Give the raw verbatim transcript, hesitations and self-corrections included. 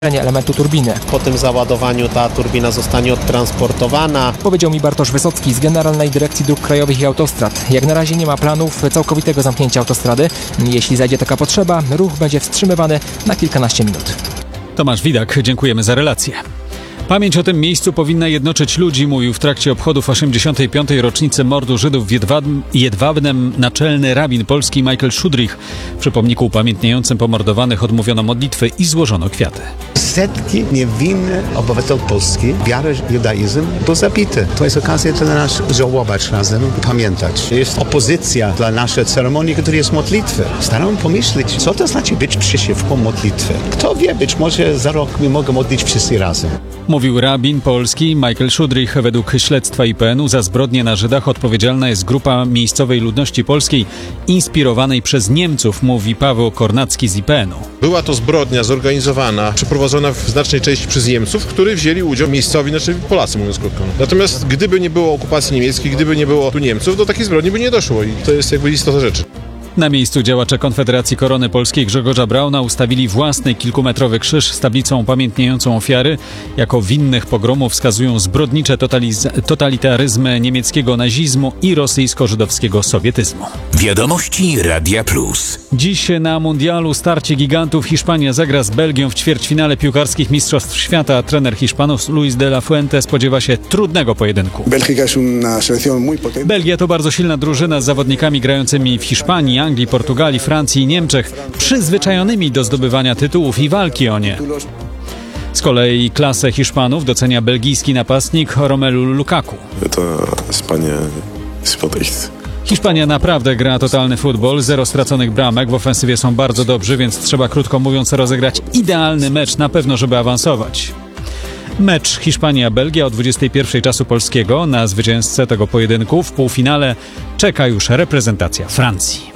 elementu turbiny. Po tym załadowaniu ta turbina zostanie odtransportowana. Powiedział mi Bartosz Wysocki z Generalnej Dyrekcji Dróg Krajowych i Autostrad. Jak na razie nie ma planów całkowitego zamknięcia autostrady. Jeśli zajdzie taka potrzeba, ruch będzie wstrzymywany na kilkanaście minut. Tomasz Widak, dziękujemy za relację. Pamięć o tym miejscu powinna jednoczyć ludzi, mówił w trakcie obchodów osiemdziesiątej piątej rocznicy mordu Żydów w Jedwabnem naczelny rabin polski Michael Szudrich. Przy pomniku upamiętniającym pomordowanych odmówiono modlitwy i złożono kwiaty. Setki niewinnych obywateli Polski, wiarę judaizm, był zabity. To jest okazja dla nas żałować razem i pamiętać. Jest opozycja dla naszej ceremonii, która jest modlitwy. Staram pomyśleć, co to znaczy być przeciwko modlitwy. Kto wie, być może za rok my mogą modlić wszyscy razem. Mówił rabin polski Michael Szudrich. Według śledztwa I P N u za zbrodnie na Żydach odpowiedzialna jest grupa miejscowej ludności polskiej inspirowanej przez Niemców, mówi Paweł Kornacki z I P N u. Była to zbrodnia zorganizowana, przeprowadzona w znacznej części przez Niemców, w której wzięli udział miejscowi, znaczy Polacy, mówiąc krótko. Natomiast gdyby nie było okupacji niemieckiej, gdyby nie było tu Niemców, do takiej zbrodni by nie doszło i to jest jakby istota rzeczy. Na miejscu działacze Konfederacji Korony Polskiej Grzegorza Brauna ustawili własny kilkumetrowy krzyż z tablicą upamiętniającą ofiary. Jako winnych pogromu wskazują zbrodnicze totaliz- totalitaryzmy niemieckiego nazizmu i rosyjsko-żydowskiego sowietyzmu. Wiadomości Radia Plus. Dziś na mundialu starcie gigantów Hiszpania zagra z Belgią w ćwierćfinale piłkarskich Mistrzostw Świata. Trener Hiszpanów Luis de la Fuente spodziewa się trudnego pojedynku. Belgia to bardzo silna drużyna z zawodnikami grającymi w Hiszpanii, Anglii, Portugalii, Francji i Niemczech, przyzwyczajonymi do zdobywania tytułów i walki o nie. Z kolei klasę Hiszpanów docenia belgijski napastnik Romelu Lukaku. Hiszpania naprawdę gra totalny futbol, zero straconych bramek, w ofensywie są bardzo dobrzy, więc trzeba krótko mówiąc rozegrać idealny mecz na pewno, żeby awansować. Mecz Hiszpania-Belgia o dwudziestej pierwszej czasu polskiego. Na zwycięzcę tego pojedynku w półfinale czeka już reprezentacja Francji.